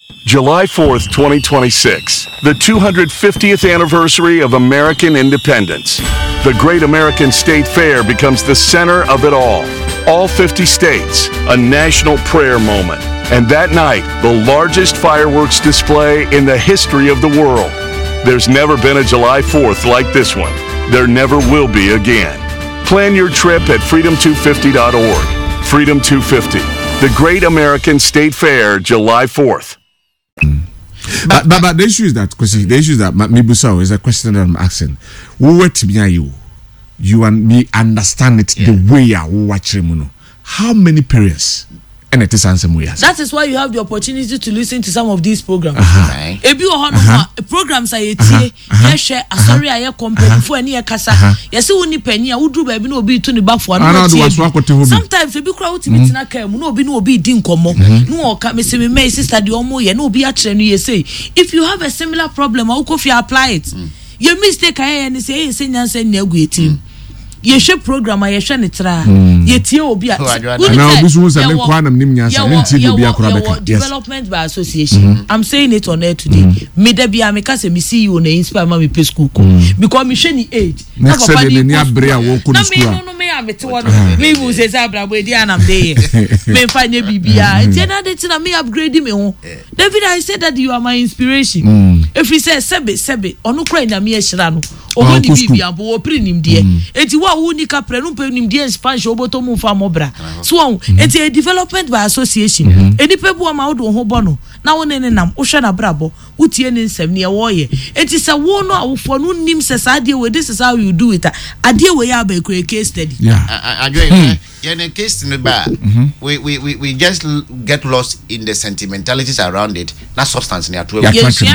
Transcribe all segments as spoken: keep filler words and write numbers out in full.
July fourth, twenty twenty-six, the two hundred fiftieth anniversary of American independence. The Great American State Fair becomes the center of it all. All fifty states, a national prayer moment. And that night, the largest fireworks display in the history of the world. There's never been a July fourth like this one. There never will be again. Plan your trip at freedom two fifty dot org. Freedom two fifty, the Great American State Fair, July fourth. But, but but the issue is that question. The issue is that Mibusa is a question that I'm asking. What me are you? You and me understand it yeah. the way you watch him. How many parents? And it is answer me. That is why you have the opportunity to listen to some of these programs. Uh-huh. Right. Ebi o hono programs aye tie, ye share asori aye company for ani e kasa. Ye se woni pani a wudru ba bi na obi tu ne bafo na tie. Sometimes ebi kura utimi tina kam na obi na obi di nkomo. No o ka me se me my sister de omo ye na obi a kire no ye say if you have a similar problem how could you apply it? Your mistake aye ni say e se nyansa na agu etim. Ye share program aye hwe ne tra ye tie obi a na obi so say me kwa na nim nyansa me tie obi akora beka development by association mm-hmm. I'm saying it on air today mm-hmm. me da bia me ka say me see you na inspire ma me pay school ko mm-hmm. because me hwe ni age na papa ni ni abre a wo ko school no no me am te won me bu say say abra boy dia na am dey me fa nya bibia enti na dey na me upgrade me ho David I said that you are my inspiration mm. if he says sebe sebe onu kra nya me ehira no obo ni bibia bo opri nim de enti wa unika pre no pe nim de expansion oboto mu fa mobra so enti a development by association eni pe bu ma wo do ho bo no na wo ne ne nam wo hwe na brabo utie ne nsem ne wo ye enti se wo no awofo no nim se sa de we this is how you do it ade we ya ba ekure case study yeah adwe yeah in case in the bar we we we we just get lost in the sentimentalities around it not substance near to yeah,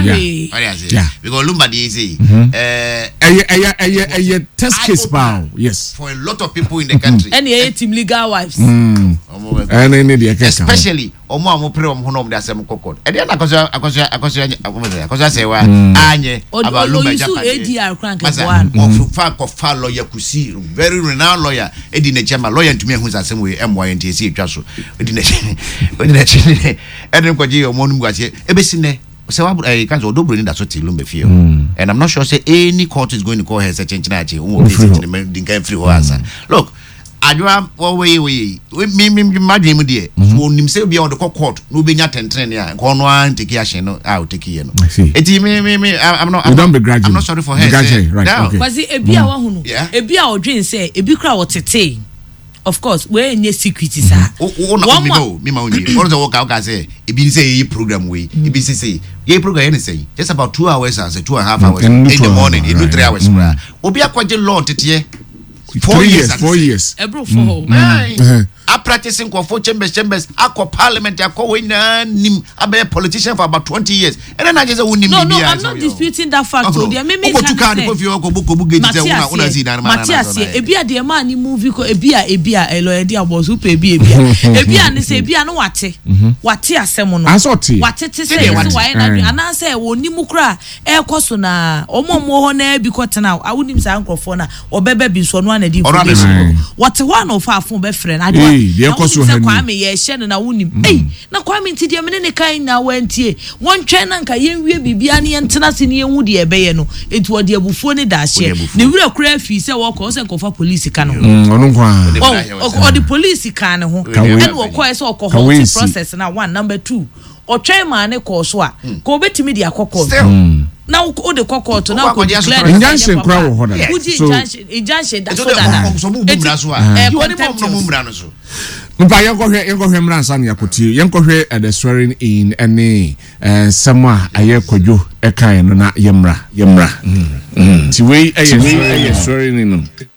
yeah. yeah. because lumba dey say eh eh eh eh test case bow yes for a lot of people in the country and the team legal wives mm. and any the especially omo amo pre omo no de asem kokod e dey na akoso akoso akoso akoso say wa anye about lumba japan A D R crank one of fa ko fa lawyer kusi very renowned lawyer e di na chema lawyer ntumi ehun asem we em wa enti esi etwa so e di na e di na e dem ko je omo no muase e be sine say wa e kan so dobro ni da so ti lumba fie and I'm not sure say any court is going to call her such a chinchi o mo visit the din kan free ho answer look adwa wo we we me me madwe mu de so nim say bia on the court no be nya tentren ya ko no an take ya no out take ye no eti me me me I'm not I'm not, I'm not sorry for her say, right no. Okay was ebi a wa hunu ebi a odwen say ebi kra wo tete of course we nye security sir o na me no me ma onye o so work out say ebi say e program we ebi say say ye program any say just about two hours and say two and a half hours in the morning you do three hours bra obi akwaje law tete Four years, four years. Ebro for I practicing for chambers, chambers, aqua parliament, I call in a politician for about twenty years. And then I just wouldn't No, no, I'm not disputing that fact. So there may be Matthias, Ebia, the man in movie, Ebia, Ebia, a lawyer, dear was who pay Ebia. Ebia, and say, Ebia, no, what? What tear semono? I saw tea. What it is, and I say, oh, Nimukra, air cosona, or more more because now I wouldn't say Uncle Fona or Baby Son one. What one of our former friend? I don't Kwame ye share na woni eh na Kwame ntidi amene ne kan na wantie won twen na nka yenwie bibia ne ntena se ne yenwu de ebeye no etu ode abufuo ne da hye ne wura kura fi se wo ko se nkofa police kan ho ono kwa o the police kan ho and wo ko se o ko hold process na one number two o twen ma ne ko so a ko betimi de akokko now o de kokko to now ko declare injunction kra wo hoda so injunction da so da so mu mumra so a you want to mumra no so mpa yenkohwe yenkohwe mra nsa ne yakoti yenkohwe the swearing in any eh sama aye kwadwo e kan no na yemra yemra ti we aye swearing in